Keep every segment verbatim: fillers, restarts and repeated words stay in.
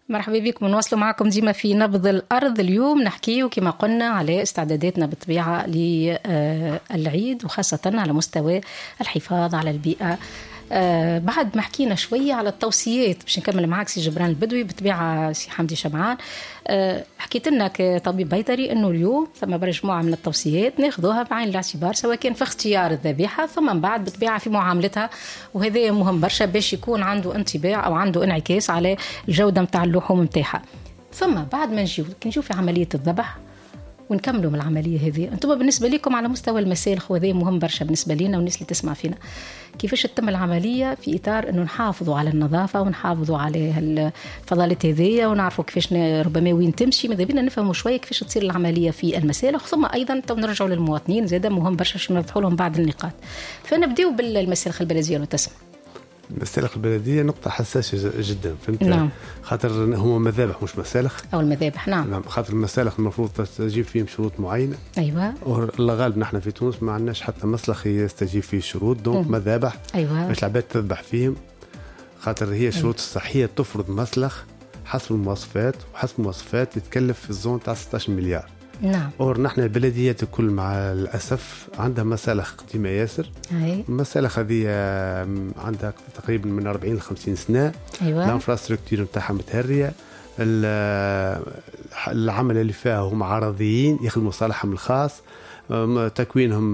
مرحبا بكم، نواصلوا معكم ديما في نبض الأرض. اليوم نحكيه كما قلنا على استعداداتنا بالطبيعة للعيد، وخاصة على مستوى الحفاظ على البيئة. آه بعد ما حكينا شوية على التوصيات، باش نكمل معك سي جبران البدوي بالطبيعة سي حمدي شمعان. آه حكيت لنا كطبيب بيطري أنه اليوم ثم مجموعة من التوصيات ناخذوها بعين الاعتبار، سواء كان في اختيار الذبيحة ثم من بعد بالطبيعة في معاملتها، وهذا مهم برشا باش يكون عنده انطباع أو عنده انعكاس على الجودة متاع اللحوم متاعها. ثم بعد ما نجيو نجيو في عملية الذبح ونكملوا من العملية هذه، أنتم بالنسبة لكم على مستوى المسالخ، وهذا مهم برشا بالنسبة لنا والناس اللي تسمع فينا، كيفاش تتم العملية في إطار أنه نحافظوا على النظافة ونحافظوا على الفضلات هذية ونعرفوا كيفاش ربما وين تمشي. ماذا بينا نفهموا شوية كيفاش تصير العملية في المسالخ، ثم أيضا نرجعوا للمواطنين زيادة مهم برشا شنو نوضحوا لهم بعض النقاط. فنبدأوا بالمسالخ البلدية لو تسمع. المسالخ البلدية نقطة حساسة جدا، فهمت؟ نعم. خاطر هم مذابح مش مسالخ. أو المذابح نعم. نعم، خاطر المسالخ المفروض تستجيب فيهم شروط معينة. أيوة. والغالب نحن في تونس ما عندناش حتى مسلخ يستجيب فيه الشروط، دونك مذابح. أيوة. باش العباد تذبح فيهم، خاطر هي الشروط أيوة. الصحية تفرض مسلخ حسب المواصفات، وحسب المواصفات يتكلف في الزون تاع ستة عشر مليار. نعم. اور نحن البلديات الكل مع الأسف عندها مسالخ قديمة ياسر. أي. المسالخ هذه عندها تقريبا من أربعين ل خمسين سنة. أيوة. الانفراستركتور نتاعها متهرية، العمل اللي فيها هم عرضيين يخدموا صالحهم الخاص، تكوينهم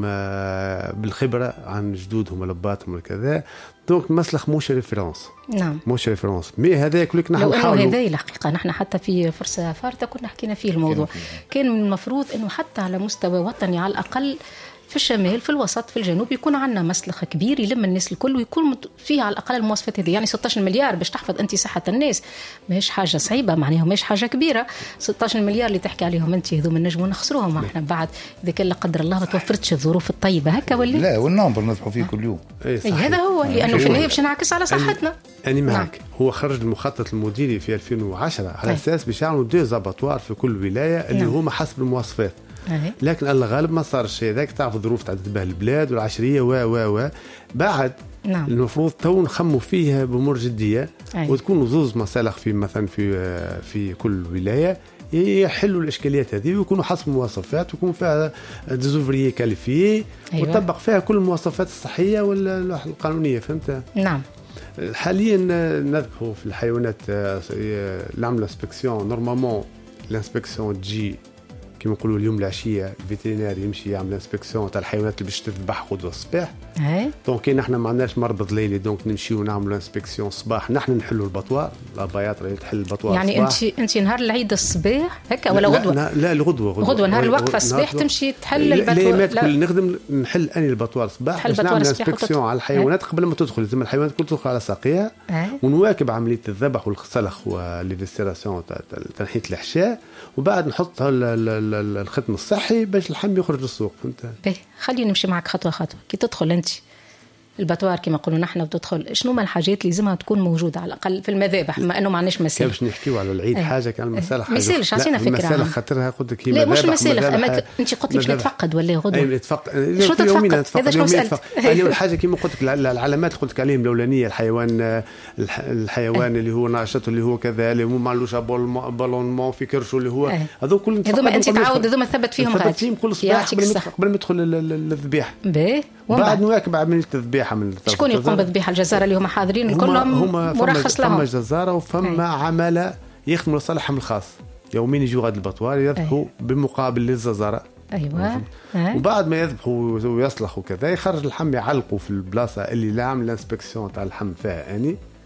بالخبرة عن جدودهم ولباتهم وكذا. دونك مسلخ موش ريفرنس. نعم. موش ريفرنس. مي هذا كلك نحن نحاول. لو هذا الحقيقة نحن حتى في فرصة فارطة كنا حكينا فيه الموضوع. كان من المفروض إنه حتى على مستوى وطني على الأقل في الشمال في الوسط في الجنوب يكون عندنا مسلخ كبير يلم الناس الكل ويكون فيه على الأقل المواصفات هذه. يعني ستة عشر مليار باش تحفظ أنت صحة الناس ماهيش حاجة صعيبة، معناها ماهيش حاجة كبيرة. ستة عشر مليار اللي تحكي عليهم أنت هذو من نجموا نخسروهم احنا بعد إذا كان لا قدر الله ما توفرتش الظروف الطيبة هكا ولا لا، والنمبر نذبحوا فيه كل يوم. أي هذا هو لأنه في النهاية باش نعكس على صحتنا. أنا معك. نعم. هو خرج المخطط المديري في ألفين وعشرة على أساس باش يعملوا دو زاباتوار في كل ولاية اللي نعم. هما حسب المواصفات. أيه. لكن الغالب ما صار الشيء ذاك، تعرف ظروف تاع تبه البلاد والعشريه و و و بعد نعم. المفروض تو نخموا فيها بأمور جديه. أيه. وتكون زوز مسالخ في مثلا في في كل ولايه يحلوا الاشكاليات هذه ويكونوا حسب المواصفات ويكون فيها ديزوفريه كاليفيه. أيوة. وتطبق فيها كل المواصفات الصحيه والقانونيه، فهمت؟ نعم. حاليا نذبحوا في الحيوانات نعمل انسبكسيون. نورمالمون الانسبكسيون تجي كما نقولوا اليوم العشيه الفيترينير يمشي يعمل انسبكسيون تاع الحيوانات اللي باش تذبح غدوه الصباح. دونك نحن ما عندناش مربض ليلي، دونك نمشيو نعملوا انسبكسيون الصباح، نحن نحلوا البطوار الابيات اللي تحل البطوار يعني انت انت نهار العيد الصباح هكا ولا غدوه؟ لا, لا الغدوه غدوه, غدوة نهار الوقفه الصباح تمشي تحل البطوار. لا, لا, لا نخدم نحل اني البطوار الصباح باش نعمل انسبكسيون على الحيوانات قبل ما تدخل. لازم الحيوانات كل تدخل على ساقيها ونواكب عمليه الذبح والسلخ والليفيستيراسيون تنحيت الاحشاء، وبعد نحط الختم الصحي باش اللحم يخرج للسوق. فهمت؟ خلينا نمشي معك خطوه خطوه. كي تدخل انت البطوار كما نقولوا نحن وتدخل، شنو ما الحاجات اللي لازمها تكون موجوده على الاقل في المذابح، بما انه ما عندناش مسالخ؟ باش نحكيو على العيد أه. حاجه كان المسالخ حاجه مسالخ عطينا فكره. المسالخ خاطرها قلت لك لا مش المسالخ، اما انت قلت لي باش نتفقد ولا غدوه؟ اي نتفقد شو تتفقد؟ هذا شنو سالت؟ اول حاجه كما قلت لك العلامات اللي قلت لك عليهم الاولانيه، الحيوان الحيوان اللي هو ناشط اللي هو كذا اللي ما عندوش بالونمون في كرشه اللي هو هذو كل هذوما انت تعاود هذوما ثبت فيهم غادي فيهم كل صباح قبل ما يدخل الذبيحه. بعد نواكب عمليه الذبيحه من شكون يقوم بذبيحه؟ الجزاره اللي هما حاضرين كلهم مرخص لهم. فما جزاره وفما عماله يخدموا لصالحهم الخاص يومين يجوا غاد البطوار يذبحوا بمقابل للجزاره. ايوه. وبعد ما يذبحوا ويصلخوا كذا يخرج اللحم يعلقوا في البلاصه اللي لا عامل الانسبكسيون تاع اللحم فيها اني